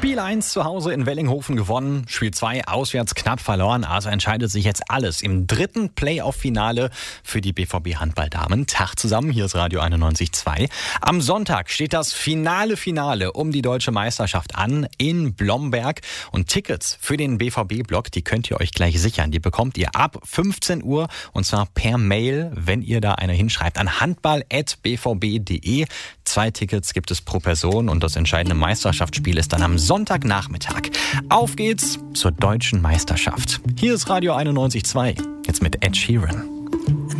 Spiel 1 zu Hause in Wellinghofen gewonnen, Spiel 2 auswärts knapp verloren, also entscheidet sich jetzt alles im dritten Playoff-Finale für die BVB-Handballdamen. Tag zusammen, hier ist Radio 91.2. Am Sonntag steht das Finale um die deutsche Meisterschaft an in Blomberg und Tickets für den BVB-Block, die könnt ihr euch gleich sichern. Die bekommt ihr ab 15 Uhr und zwar per Mail, wenn ihr da eine hinschreibt, an handball@bvb.de. 2 Tickets gibt es pro Person und das entscheidende Meisterschaftsspiel ist dann am Sonntagnachmittag. Auf geht's zur deutschen Meisterschaft. Hier ist Radio 91.2, jetzt mit Ed Sheeran.